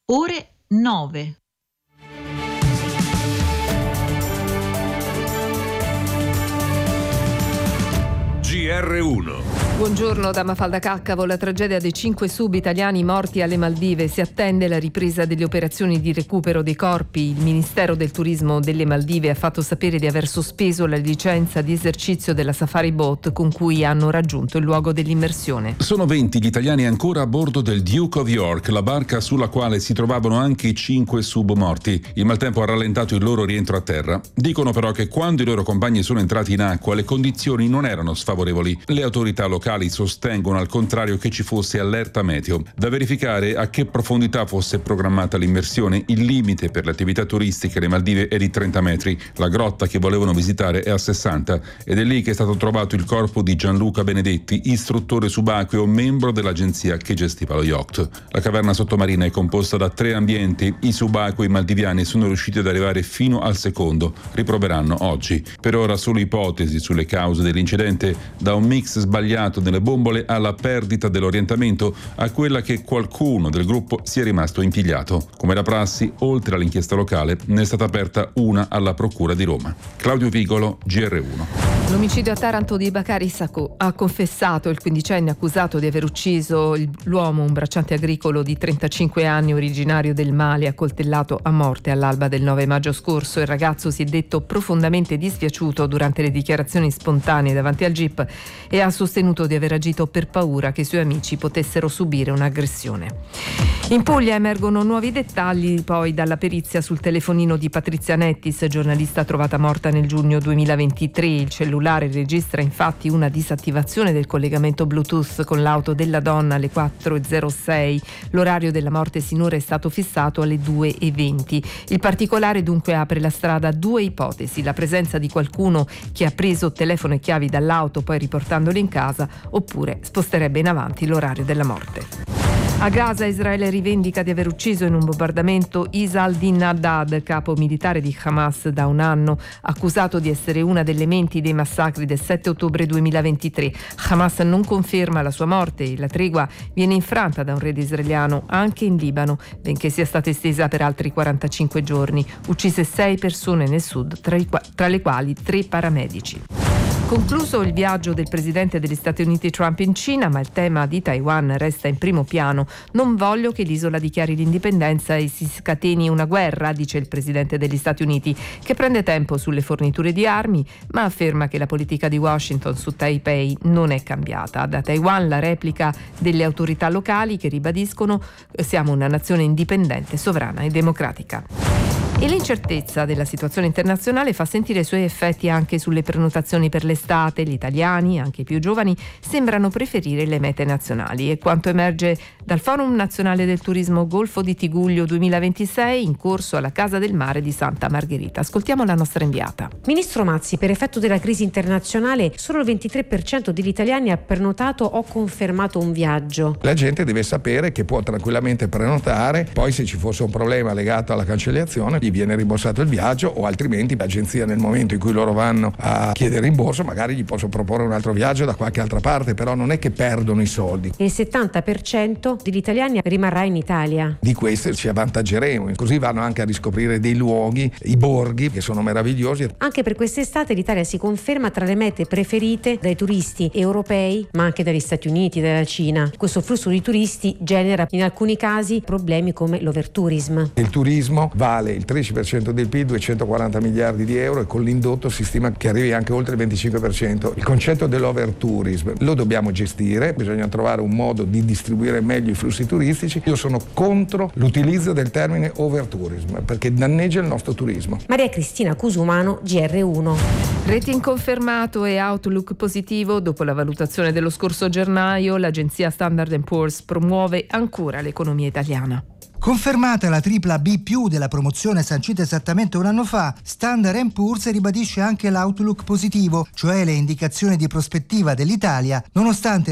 ore 9. GR1. Buongiorno da Mafalda Caccavo. La tragedia dei 5 sub-italiani morti alle Maldive. Si attende la ripresa delle operazioni di recupero dei corpi. Il Ministero del Turismo delle Maldive ha fatto sapere di aver sospeso la licenza di esercizio della Safari Boat con cui hanno raggiunto il luogo dell'immersione. Sono 20 gli italiani ancora a bordo del Duke of York, la barca sulla quale si trovavano anche i 5 sub-morti. Il maltempo ha rallentato il loro rientro a terra. Dicono però che quando i loro compagni sono entrati in acqua le condizioni non erano sfavorevoli. Le autorità locali sostengono al contrario che ci fosse allerta meteo. Da verificare a che profondità fosse programmata l'immersione. Il limite per le attività turistiche alle Maldive è di 30 metri. La grotta che volevano visitare è a 60 ed è lì che è stato trovato il corpo di Gianluca Benedetti, istruttore subacqueo, membro dell'agenzia che gestiva lo yacht. La caverna sottomarina è composta da 3 ambienti. I subacquei maldiviani sono riusciti ad arrivare fino al secondo. Riproveranno oggi. Per ora solo ipotesi sulle cause dell'incidente, da un mix sbagliato delle bombole alla perdita dell'orientamento a quella che qualcuno del gruppo sia rimasto impigliato. Come da prassi, oltre all'inchiesta locale, ne è stata aperta una alla Procura di Roma. Claudio Vigolo, GR1. L'omicidio a Taranto di Bakari Sacco. Ha confessato il quindicenne accusato di aver ucciso l'uomo, un bracciante agricolo di 35 anni originario del Mali, accoltellato a morte all'alba del 9 maggio scorso. Il ragazzo si è detto profondamente dispiaciuto durante le dichiarazioni spontanee davanti al GIP e ha sostenuto di aver agito per paura che i suoi amici potessero subire un'aggressione. In Puglia emergono nuovi dettagli poi dalla perizia sul telefonino di Patrizia Nettis, giornalista trovata morta nel giugno 2023. Il cellulare registra infatti una disattivazione del collegamento Bluetooth con l'auto della donna alle 4:06. L'orario della morte sinora è stato fissato alle 2:20. Il particolare dunque apre la strada a 2 ipotesi: la presenza di qualcuno che ha preso telefono e chiavi dall'auto poi riportandoli in casa, oppure sposterebbe in avanti l'orario della morte. A Gaza Israele rivendica di aver ucciso in un bombardamento Isa al-Din Haddad, capo militare di Hamas da un anno, accusato di essere una delle menti dei massacri del 7 ottobre 2023. Hamas non conferma la sua morte e la tregua viene infranta da un raid israeliano anche in Libano, benché sia stata estesa per altri 45 giorni. Uccise 6 persone nel sud, tra le quali 3 paramedici. Concluso il viaggio del presidente degli Stati Uniti Trump in Cina, ma il tema di Taiwan resta in primo piano. Non voglio che l'isola dichiari l'indipendenza e si scateni una guerra, dice il presidente degli Stati Uniti, che prende tempo sulle forniture di armi, ma afferma che la politica di Washington su Taipei non è cambiata. Da Taiwan la replica delle autorità locali che ribadiscono: siamo una nazione indipendente, sovrana e democratica. E l'incertezza della situazione internazionale fa sentire i suoi effetti anche sulle prenotazioni per l'estate. Gli italiani, anche i più giovani, sembrano preferire le mete nazionali. E quanto emerge dal Forum Nazionale del Turismo Golfo di Tiguglio 2026 in corso alla Casa del Mare di Santa Margherita. Ascoltiamo la nostra inviata. Ministro Mazzi, per effetto della crisi internazionale solo il 23% degli italiani ha prenotato o confermato un viaggio. La gente deve sapere che può tranquillamente prenotare, poi se ci fosse un problema legato alla cancellazione gli viene rimborsato il viaggio, o altrimenti l'agenzia nel momento in cui loro vanno a chiedere rimborso magari gli posso proporre un altro viaggio da qualche altra parte, però non è che perdono i soldi. Il 70% degli italiani rimarrà in Italia. Di questo ci avvantaggeremo, così vanno anche a riscoprire dei luoghi, i borghi che sono meravigliosi. Anche per quest'estate l'Italia si conferma tra le mete preferite dai turisti europei, ma anche dagli Stati Uniti, dalla Cina. Questo flusso di turisti genera in alcuni casi problemi come l'overtourism. Il turismo vale il 13% del PIL, 240 miliardi di euro, e con l'indotto si stima che arrivi anche oltre il 25%. Il concetto dell'overtourism lo dobbiamo gestire, bisogna trovare un modo di distribuire meglio i flussi turistici. Io sono contro l'utilizzo del termine overtourism perché danneggia il nostro turismo. Maria Cristina Cusumano, GR1. Rating confermato e outlook positivo. Dopo la valutazione dello scorso gennaio, l'agenzia Standard & Poor's promuove ancora l'economia italiana. Confermata la tripla B+ della promozione sancita esattamente un anno fa, Standard & Poor's ribadisce anche l'outlook positivo, cioè le indicazioni di prospettiva dell'Italia, nonostante